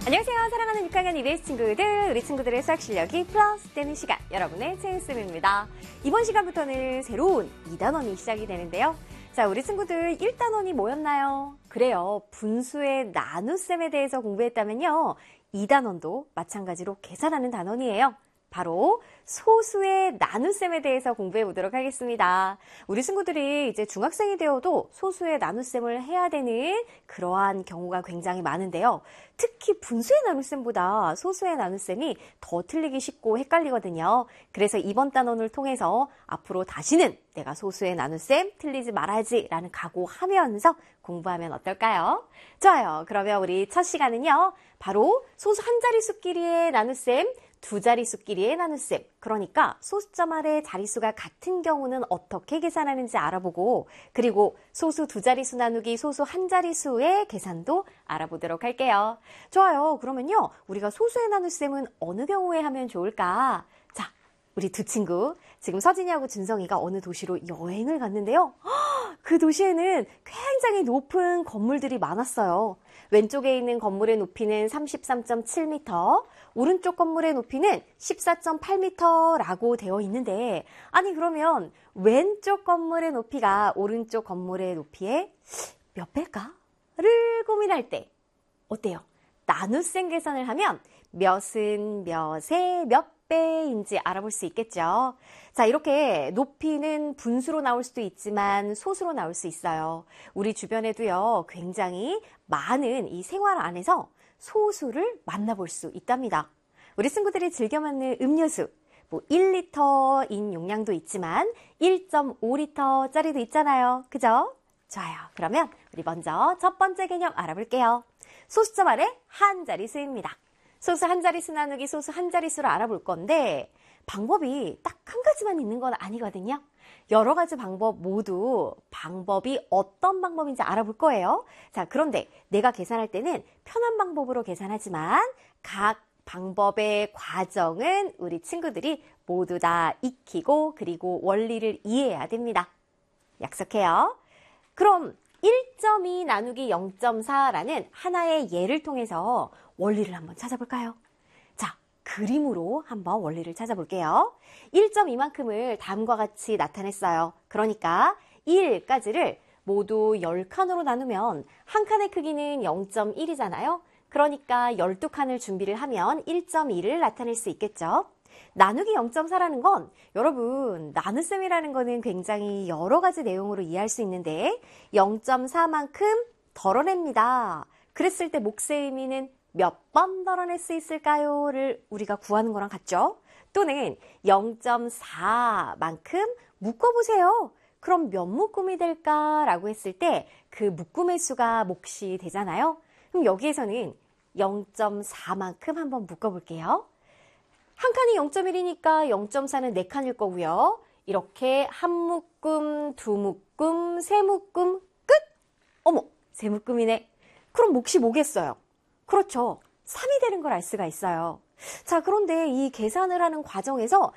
안녕하세요. 사랑하는 6학년 EBS 친구들, 우리 친구들의 수학 실력이 플러스 되는 시간, 여러분의 최은쌤입니다. 이번 시간부터는 새로운 2단원이 시작이 되는데요. 자, 우리 친구들 1단원이 뭐였나요? 그래요. 분수의 나눗셈에 대해서 공부했다면요. 2단원도 마찬가지로 계산하는 단원이에요. 바로 소수의 나눗셈에 대해서 공부해 보도록 하겠습니다. 우리 친구들이 이제 중학생이 되어도 소수의 나눗셈을 해야 되는 그러한 경우가 굉장히 많은데요. 특히 분수의 나눗셈보다 소수의 나눗셈이 더 틀리기 쉽고 헷갈리거든요. 그래서 이번 단원을 통해서 앞으로 다시는 내가 소수의 나눗셈 틀리지 말아야지 라는 각오하면서 공부하면 어떨까요? 좋아요. 그러면 우리 첫 시간은요. 바로 소수 한 자릿수끼리의 나눗셈, 두 자릿수끼리의 나눗셈, 그러니까 소수점 아래 자릿수가 같은 경우는 어떻게 계산하는지 알아보고, 그리고 소수 두 자릿수 나누기 소수 한 자릿수의 계산도 알아보도록 할게요. 좋아요. 그러면요, 우리가 소수의 나눗셈은 어느 경우에 하면 좋을까? 자, 우리 두 친구, 지금 서진이하고 준성이가 어느 도시로 여행을 갔는데요. 그 도시에는 굉장히 높은 건물들이 많았어요. 왼쪽에 있는 건물의 높이는 33.7m, 오른쪽 건물의 높이는 14.8m라고 되어 있는데, 아니 그러면 왼쪽 건물의 높이가 오른쪽 건물의 높이의 몇 배일까를 고민할 때 어때요? 나눗셈 계산을 하면 몇은 몇의 몇 배인지 알아볼 수 있겠죠. 자, 이렇게 높이는 분수로 나올 수도 있지만 소수로 나올 수 있어요. 우리 주변에도요, 굉장히 많은 이 생활 안에서 소수를 만나볼 수 있답니다. 우리 친구들이 즐겨 먹는 음료수, 뭐 1리터인 용량도 있지만 1.5리터짜리도 있잖아요. 그죠? 좋아요. 그러면 우리 먼저 첫 번째 개념 알아볼게요. 소수점 아래 한 자릿수입니다. 소수 한 자릿수 나누기 소수 한 자릿수를 알아볼 건데 방법이 딱 한 가지만 있는 건 아니거든요. 여러 가지 방법 모두 방법이 어떤 방법인지 알아볼 거예요. 자, 그런데 내가 계산할 때는 편한 방법으로 계산하지만 각 방법의 과정은 우리 친구들이 모두 다 익히고 그리고 원리를 이해해야 됩니다. 약속해요. 그럼 1.2 나누기 0.4라는 하나의 예를 통해서 원리를 한번 찾아볼까요? 자, 그림으로 한번 원리를 찾아볼게요. 1.2만큼을 다음과 같이 나타냈어요. 그러니까 1까지를 모두 10칸으로 나누면 한 칸의 크기는 0.1이잖아요. 그러니까 12칸을 준비를 하면 1.2를 나타낼 수 있겠죠. 나누기 0.4라는 건 여러분 나눗셈이라는 거는 굉장히 여러 가지 내용으로 이해할 수 있는데 0.4만큼 덜어냅니다. 그랬을 때 몫의 의미는 몇 번 덜어낼 수 있을까요?를 우리가 구하는 거랑 같죠? 또는 0.4만큼 묶어보세요. 그럼 몇 묶음이 될까라고 했을 때 그 묶음의 수가 몫이 되잖아요. 그럼 여기에서는 0.4만큼 한번 묶어볼게요. 한 칸이 0.1이니까 0.4는 4칸일 거고요. 이렇게 한 묶음, 두 묶음, 세 묶음, 끝! 어머, 세 묶음이네. 그럼 몫이 뭐겠어요? 그렇죠. 3이 되는 걸 알 수가 있어요. 자, 그런데 이 계산을 하는 과정에서